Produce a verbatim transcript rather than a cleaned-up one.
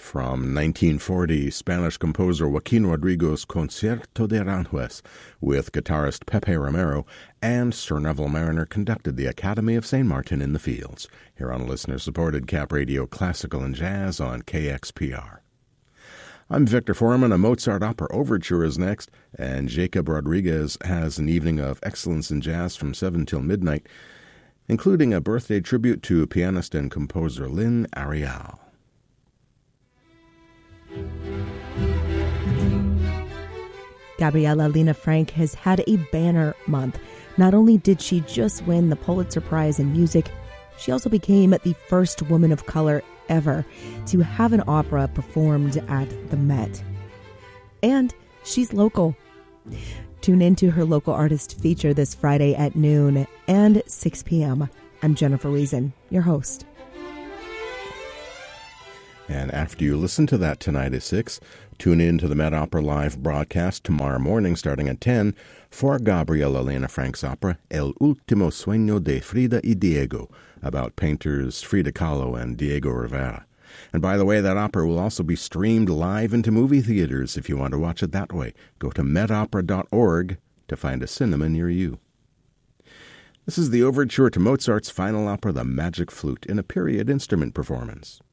from nineteen forty, Spanish composer Joaquin Rodrigo's Concierto de Aranjuez with guitarist Pepe Romero, and Sir Neville Mariner conducted the Academy of Saint Martin in the Fields, here on listener-supported Cap Radio Classical and Jazz on K X P R. I'm Victor Foreman. A Mozart opera overture is next, and Jacob Rodriguez has an evening of excellence in jazz from seven till midnight, including a birthday tribute to pianist and composer Lynn Arial. Gabriela Lena Frank has had a banner month. Not only did she just win the Pulitzer Prize in Music, she also became the first woman of color ever to have an opera performed at the Met. And she's local. Tune in to her local artist feature this Friday at noon and six p.m. I'm Jennifer Reason, your host. And after you listen to that tonight at six, tune in to the Met Opera Live broadcast tomorrow morning starting at ten for Gabriela Lena Frank's opera El Último Sueño de Frida y Diego, about painters Frida Kahlo and Diego Rivera. And by the way, that opera will also be streamed live into movie theaters if you want to watch it that way. Go to met opera dot org to find a cinema near you. This is the overture to Mozart's final opera, The Magic Flute, in a period instrument performance.